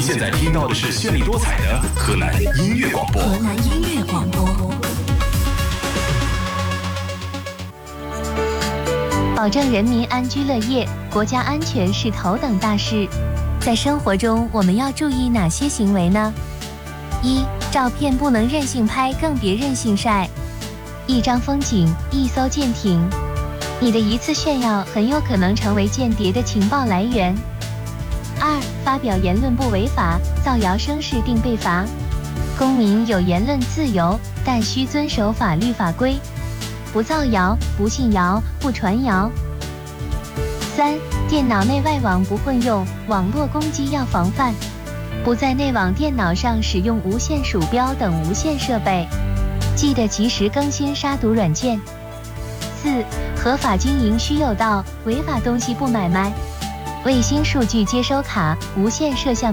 现在听到的是绚丽多彩的河南音乐广播。 河南音乐广播。 保证人民安居乐业，国家安全是头等大事。在生活中，我们要注意哪些行为呢？一、照片不能任性拍，更别任性晒。一张风景，一艘舰艇，你的一次炫耀很有可能成为间谍的情报来源。二、发表言论不违法，造谣生事定被罚。公民有言论自由，但需遵守法律法规，不造谣，不信谣，不传谣。三、电脑内外网不混用，网络攻击要防范，不在内网电脑上使用无线鼠标等无线设备，记得及时更新杀毒软件。四、合法经营需有道，违法东西不买卖。卫星数据接收卡、无线摄像